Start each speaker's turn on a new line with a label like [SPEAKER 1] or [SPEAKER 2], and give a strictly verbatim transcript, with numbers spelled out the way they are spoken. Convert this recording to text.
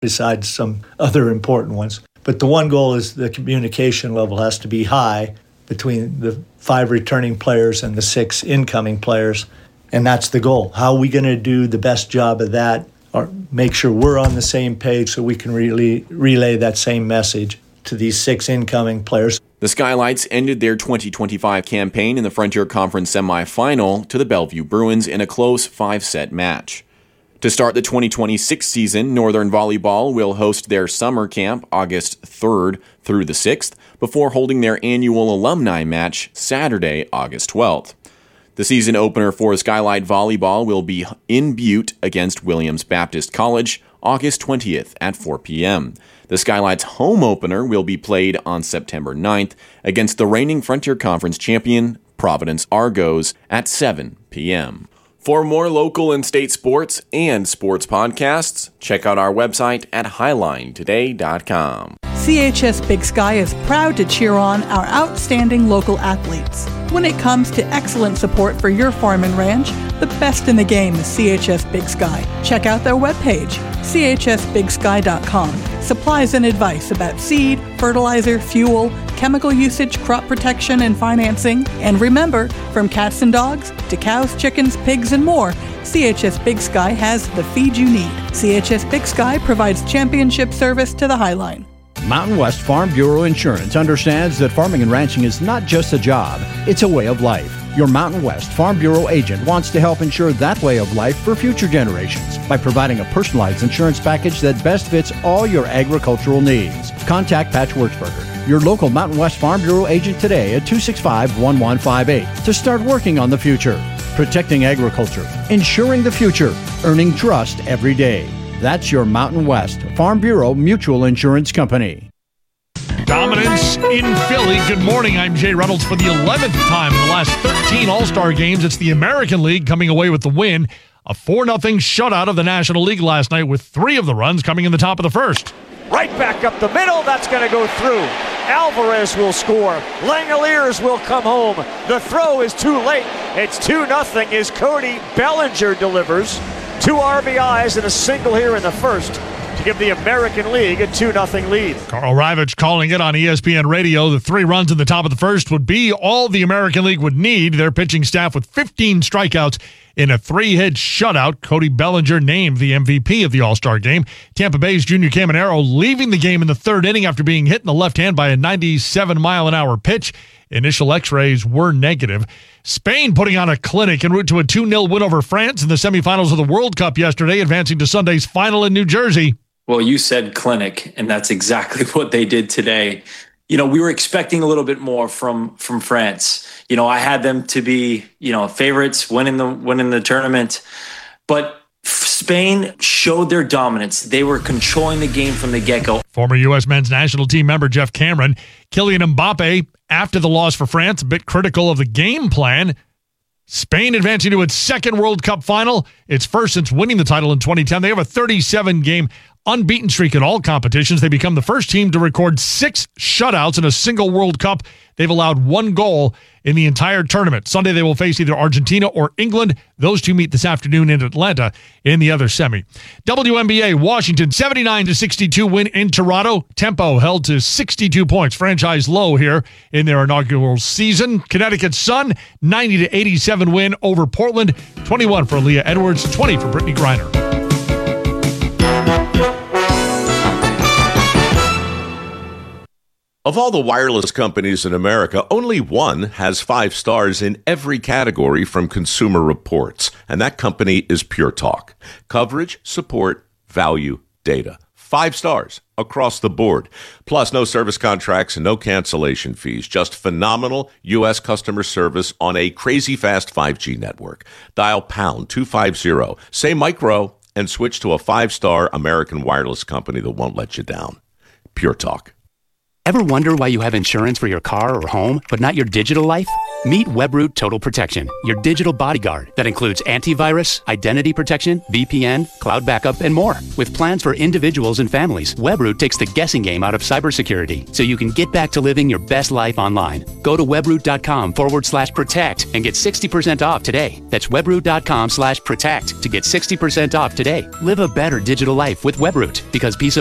[SPEAKER 1] besides some other important ones. But the one goal is the communication level has to be high between the five returning players and the six incoming players. And that's the goal. How are we going to do the best job of that, or make sure we're on the same page so we can really relay that same message to these six incoming players.
[SPEAKER 2] The Skylights ended their twenty twenty-five campaign in the Frontier Conference semifinal to the Bellevue Bruins in a close five-set match. To start the twenty twenty-six season, Northern Volleyball will host their summer camp August third through the sixth before holding their annual alumni match Saturday, August twelfth. The season opener for Skylight Volleyball will be in Butte against Williams Baptist College August twentieth at four p.m. The Skylights' home opener will be played on September ninth against the reigning Frontier Conference champion Providence Argos at seven p.m. For more local and state sports and sports podcasts, check out our website at highline today dot com.
[SPEAKER 3] C H S Big Sky is proud to cheer on our outstanding local athletes. When it comes to excellent support for your farm and ranch, the best in the game is C H S Big Sky. Check out their webpage, c h s big sky dot com. Supplies and advice about seed, fertilizer, fuel, chemical usage, crop protection, and financing. And remember, from cats and dogs to cows, chickens, pigs, and more, C H S Big Sky has the feed you need. C H S Big Sky provides championship service to the Highline.
[SPEAKER 4] Mountain West Farm Bureau Insurance understands that farming and ranching is not just a job, it's a way of life. Your Mountain West Farm Bureau agent wants to help ensure that way of life for future generations by providing a personalized insurance package that best fits all your agricultural needs. Contact Patch Wurzberger, your local Mountain West Farm Bureau agent today at two six five, one one five eight to start working on the future. Protecting agriculture, ensuring the future, earning trust every day. That's your Mountain West Farm Bureau Mutual Insurance Company.
[SPEAKER 5] Dominance in Philly. Good morning. I'm Jay Reynolds. For the eleventh time in the last thirteen All-Star games, it's the American League coming away with the win. A four nothing shutout of the National League last night with three of the runs coming in the top of the first.
[SPEAKER 6] Right back up the middle. That's going to go through. Alvarez will score. Langoliers will come home. The throw is too late. It's two nothing as Cody Bellinger delivers. Two R B Is and a single here in the first to give the American League a two nothing lead.
[SPEAKER 5] Karl Ravech calling it on E S P N Radio. The three runs in the top of the first would be all the American League would need. Their pitching staff with fifteen strikeouts in a three-hit shutout. Cody Bellinger named the M V P of the All-Star game. Tampa Bay's Junior Caminero leaving the game in the third inning after being hit in the left hand by a ninety-seven mile an hour pitch. Initial x-rays were negative. Spain putting on a clinic en route to a two nil win over France in the semifinals of the World Cup yesterday, advancing to Sunday's final in New Jersey.
[SPEAKER 7] Well, you said clinic, and that's exactly what they did today. You know, we were expecting a little bit more from from France. You know, I had them to be, you know, favorites, winning the winning the tournament. But Spain showed their dominance. They were controlling the game from the get-go.
[SPEAKER 5] Former U S men's national team member Jeff Cameron, Kylian Mbappe, after the loss for France, a bit critical of the game plan. Spain advancing to its second World Cup final, its first since winning the title in twenty ten. They have a thirty-seven game unbeaten streak in all competitions. They become the first team to record six shutouts in a single World Cup. They've allowed one goal in the entire tournament. Sunday, they will face either Argentina or England. Those two meet this afternoon in Atlanta in the other semi. W N B A, Washington, seventy-nine to sixty-two win in Toronto. Tempo held to sixty-two points, franchise low here in their inaugural season. Connecticut Sun, ninety to eighty-seven win over Portland. twenty-one for Leah Edwards, twenty for Brittany Griner.
[SPEAKER 8] Of all the wireless companies in America, only one has five stars in every category from Consumer Reports, and that company is Pure Talk. Coverage, support, value, data. Five stars across the board. Plus, no service contracts and no cancellation fees. Just phenomenal U S customer service on a crazy fast five G network. Dial pound two fifty, say micro, and switch to a five-star American wireless company that won't let you down. Pure Talk.
[SPEAKER 9] Ever wonder why you have insurance for your car or home, but not your digital life? Meet Webroot Total Protection, your digital bodyguard that includes antivirus, identity protection, V P N, cloud backup, and more. With plans for individuals and families, Webroot takes the guessing game out of cybersecurity so you can get back to living your best life online. Go to webroot.com forward slash protect and get sixty percent off today. That's webroot.com slash protect to get sixty percent off today. Live a better digital life with Webroot, because peace of